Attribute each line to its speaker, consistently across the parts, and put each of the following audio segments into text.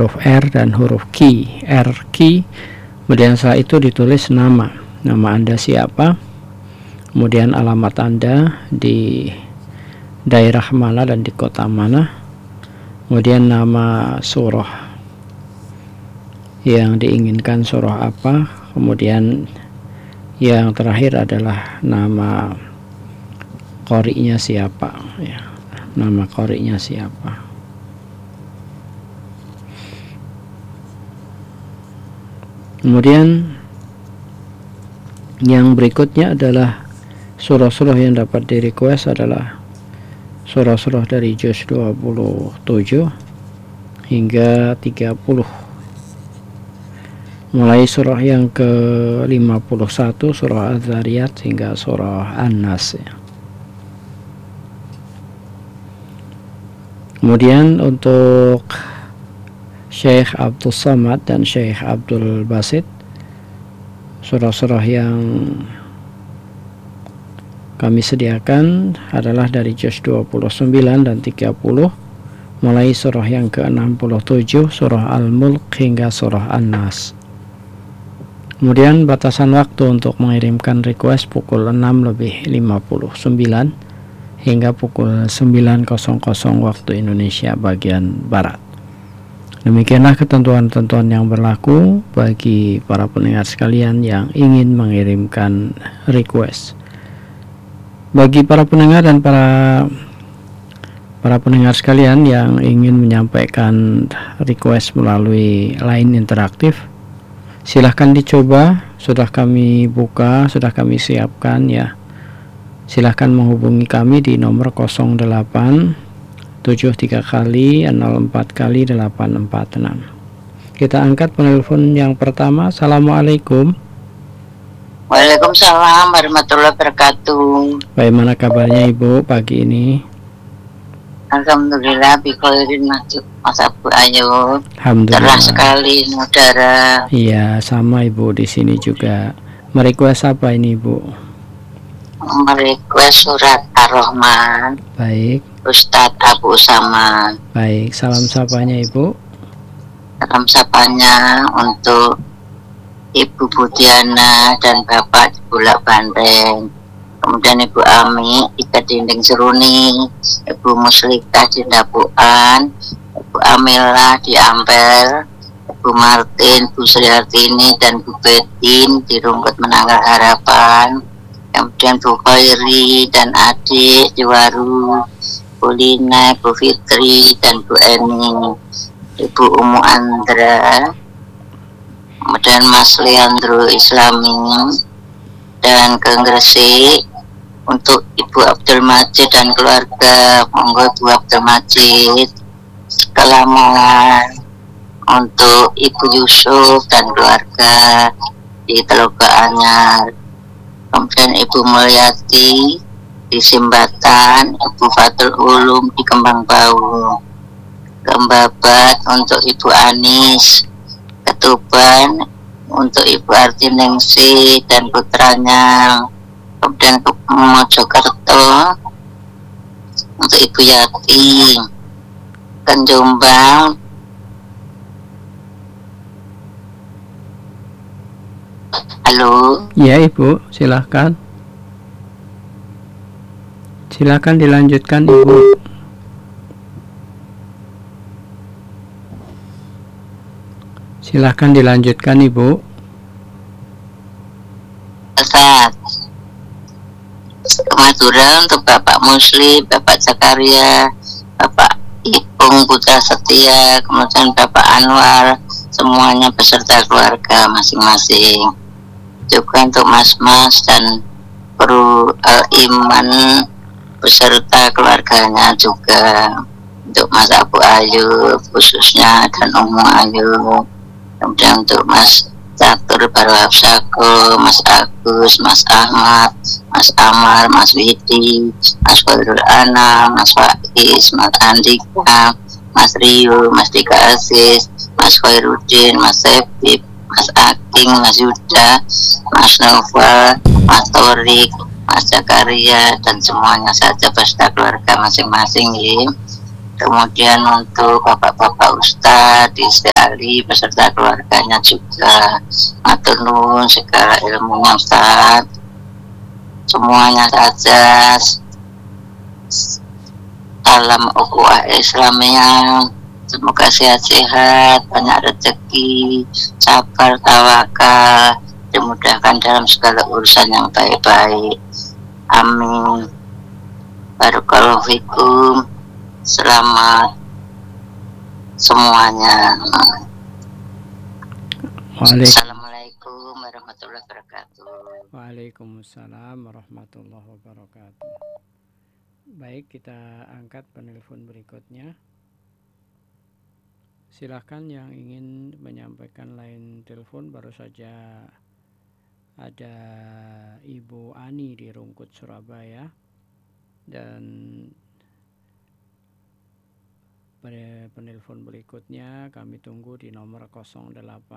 Speaker 1: huruf R dan huruf Q. R, Q. Kemudian setelah itu ditulis nama Anda siapa, kemudian alamat Anda di daerah mana dan di kota mana, kemudian nama surah yang diinginkan surah apa, kemudian yang terakhir adalah nama qori'nya siapa, ya, nama qori'nya siapa. Kemudian yang berikutnya adalah surah-surah yang dapat di request adalah surah-surah dari juz 27 hingga 30, mulai surah yang ke-51 surah Az-Zariyat hingga surah An-Nas, ya. Kemudian untuk Syekh Abdul Samad dan Syekh Abdul Basit, surah-surah yang kami sediakan adalah dari juz 29 dan 30, mulai surah yang ke-67 surah Al-Mulk hingga surah An-Nas. Kemudian batasan waktu untuk mengirimkan request pukul 6:59 hingga pukul 9:00 waktu Indonesia bagian Barat. Demikianlah ketentuan-ketentuan yang berlaku bagi para pendengar sekalian yang ingin mengirimkan request. Bagi para pendengar dan para pendengar sekalian yang ingin menyampaikan request melalui line interaktif, silahkan dicoba. Sudah kami buka, sudah kami siapkan, ya. Silahkan menghubungi kami di nomor 08 73 kali 04 kali 846. Kita angkat penelpon yang pertama. Assalamualaikum.
Speaker 2: Waalaikumsalam warahmatullahi wabarakatuh.
Speaker 1: Bagaimana kabarnya Ibu pagi ini?
Speaker 2: Alhamdulillah bikhairin Mas Abu Ayu.
Speaker 1: Alhamdulillah.
Speaker 2: Cerah sekali saudara.
Speaker 1: Iya, sama Ibu di sini juga. Merequest apa ini Ibu?
Speaker 2: Merequest surat Ar-Rahman.
Speaker 1: Baik.
Speaker 2: Ustadz Abu Usama.
Speaker 1: Baik, salam sapanya Ibu.
Speaker 2: Salam sapanya untuk Ibu Budiana dan Bapak di Bulak Banteng. Kemudian Ibu Ami di Kedinding Seruni, Ibu Muslikah di Dapuan, Ibu Amila di Ampel, Ibu Martin, Bu Sriartini dan Bu Betin di Rungkut Menanggal Harapan. Kemudian Bu Khairi dan adik di Waru, Bu Lina, Bu Fitri dan Bu Eni, Ibu Umu Andra, kemudian Mas Leandro Islami dan ke Gresik. Untuk Ibu Abdul Majid dan keluarga, monggo Ibu Abdul Majid. Ke Lamongan untuk Ibu Yusuf dan keluarga di Teloga Anyar. Kemudian Ibu Mulyati di Simbatan, Ibu Fatul Ulum di Kembang Bau. Kembabat untuk Ibu Anis. Ketuban untuk Ibu Artiningsi dan putranya. Kemudian ke Mojokerto untuk Ibu Yati. Ke Jombang halo.
Speaker 1: Ya Ibu, silahkan. Silahkan dilanjutkan Ibu. Silahkan dilanjutkan Ibu.
Speaker 2: Saat ke Madura untuk Bapak Muslim, Bapak Zakaria, Bapak Ipung Putra Setia, kemudian Bapak Anwar, semuanya beserta keluarga masing-masing. Juga untuk Mas-mas dan kru Al-Iman beserta keluarganya juga. Untuk Mas Abu Ayu khususnya dan Ummu Ayu. Kemudian untuk Mas Catur Barwahab Sako, Mas Agus, Mas Ahmad, Mas Amar, Mas Widi, Mas Fadrul Anam, Mas Faiz, Mas Andika, Mas Rio, Mas Dika Aziz, Mas Khairuddin, Mas Sepip, Mas Aking, Mas Yuda, Mas Noval, Mas Torik, Mas Zakaria dan semuanya saja beserta keluarga masing-masing ya. Kemudian untuk bapak-bapak ustadz di Istiali beserta keluarganya juga, matur nuwun segala ilmunya ustadz, semuanya saja. Salam ukhuwah Islamiyah, semoga sehat-sehat, banyak rezeki, sabar, tawakal, dimudahkan dalam segala urusan yang baik-baik. Amin. Barakallahu fikum. Selamat semuanya. Assalamualaikum warahmatullahi wabarakatuh.
Speaker 1: Waalaikumsalam warahmatullahi wabarakatuh. Baik, kita angkat penelpon berikutnya. Silahkan yang ingin menyampaikan line telepon. Baru saja ada Ibu Ani di Rungkut, Surabaya, dan penelpon berikutnya kami tunggu di nomor 08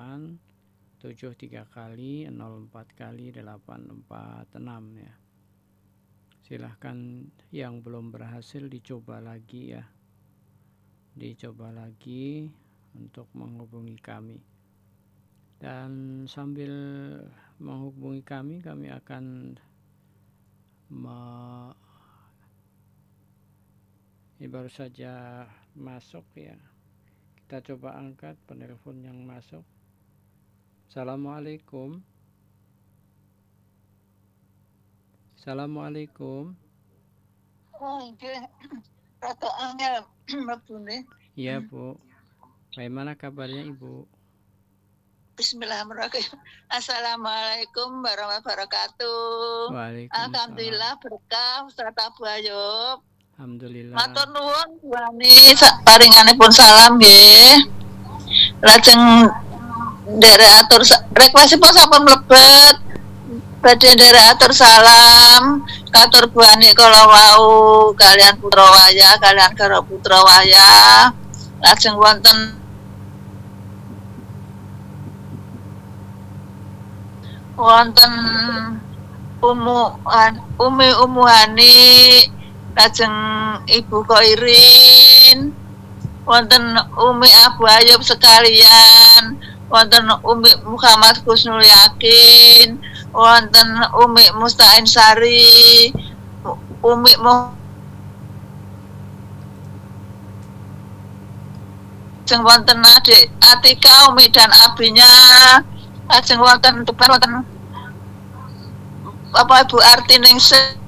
Speaker 1: 73 kali 04 kali 846 ya. Silahkan yang belum berhasil dicoba lagi ya, dicoba lagi untuk menghubungi kami. Dan sambil menghubungi kami akan ini baru saja masuk ya. Kita coba angkat penelpon yang masuk. Assalamualaikum. Assalamualaikum.
Speaker 3: Oh, nggih. Rada angel mlebune.
Speaker 1: Iya, Bu. Bagaimana kabarnya, Ibu?
Speaker 3: Bismillahirrahmanirrahim. Assalamualaikum warahmatullahi wabarakatuh.
Speaker 1: Waalaikumsalam.
Speaker 3: Alhamdulillah berkah Ustaz Abu Ayub.
Speaker 1: Alhamdulillah.
Speaker 3: Matur nuwun wani paringanipun salam nggih. Lajeng nderek atur requestipun sampun mlebet. Badhe nderek atur salam katur buani kala wau kalian putra wayah kalian karo putra wayah. Lajeng wonten Umi Hani, lajeng Ibu Koirin, wonten Umi Abu Ayub sekalian, wonten Umi Muhammad Husnul Yakin, wonten Umi Mustain Sari, Umi lajeng wonten adik Atika, Umi dan abinya, lajeng wonten Bapak Ibu Arti Ningsih,